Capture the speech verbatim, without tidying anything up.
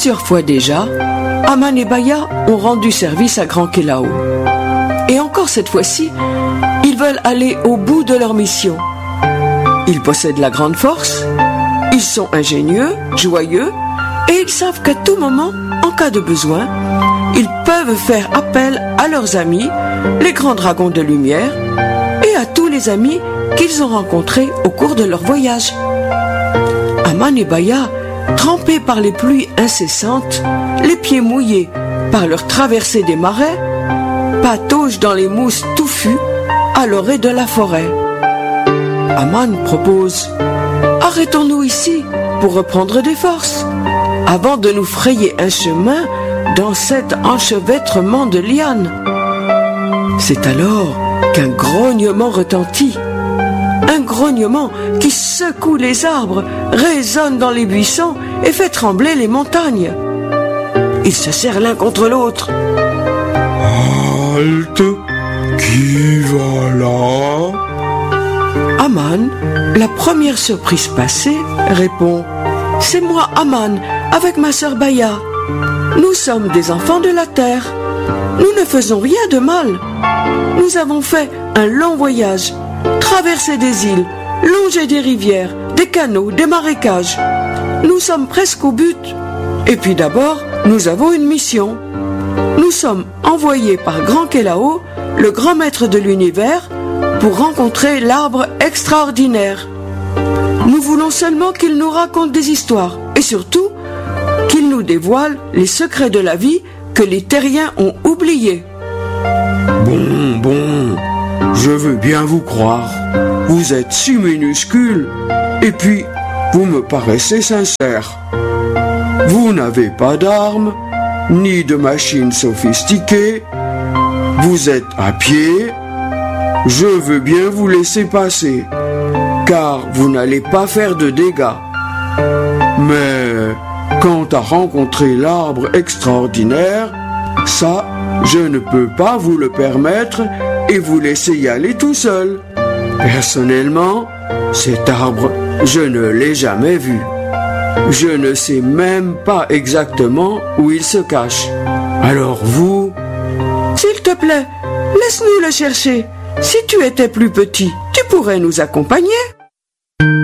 Plusieurs fois déjà, Aman et Baya ont rendu service à Grand Kelao. Et encore cette fois-ci, ils veulent aller au bout de leur mission. Ils possèdent la grande force, ils sont ingénieux, joyeux, et ils savent qu'à tout moment, en cas de besoin, ils peuvent faire appel à leurs amis, les grands dragons de lumière, et à tous les amis qu'ils ont rencontrés au cours de leur voyage. Aman et Baya, trempés par les pluies incessantes, les pieds mouillés par leur traversée des marais, pataugent dans les mousses touffues à l'orée de la forêt. Aman propose « Arrêtons-nous ici pour reprendre des forces, avant de nous frayer un chemin dans cet enchevêtrement de lianes. » C'est alors qu'un grognement retentit. Un grognement qui secoue les arbres, résonne dans les buissons et fait trembler les montagnes. Ils se serrent l'un contre l'autre. Halte, qui va là? Aman, la première surprise passée, répond « C'est moi, Aman, avec ma sœur Baya. Nous sommes des enfants de la terre. Nous ne faisons rien de mal. Nous avons fait un long voyage, traversé des îles, longé des rivières, des canaux, des marécages. Nous sommes presque au but. Et puis d'abord, nous avons une mission. Nous sommes envoyés par Grand Kelao, le grand maître de l'univers, pour rencontrer l'arbre extraordinaire. Nous voulons seulement qu'il nous raconte des histoires et surtout qu'il nous dévoile les secrets de la vie que les terriens ont oubliés. Bon, bon, je veux bien vous croire. Vous êtes si minuscule et puis vous me paraissez sincère. Vous n'avez pas d'armes, ni de machines sophistiquées. Vous êtes à pied. Je veux bien vous laisser passer, car vous n'allez pas faire de dégâts. Mais quant à rencontrer l'arbre extraordinaire, ça, je ne peux pas vous le permettre et vous laisser y aller tout seul. Personnellement, cet arbre, je ne l'ai jamais vu. Je ne sais même pas exactement où il se cache. Alors vous... S'il te plaît, laisse-nous le chercher. Si tu étais plus petit, tu pourrais nous accompagner.